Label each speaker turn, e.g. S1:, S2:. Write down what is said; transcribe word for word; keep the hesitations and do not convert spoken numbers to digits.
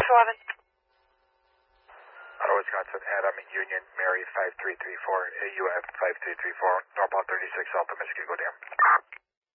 S1: eleven.
S2: Ottawa, Wisconsin, Adam, Union, Mary, five three three four, A U M five three three four, northbound thirty-six, Alpha, Michigan, go down.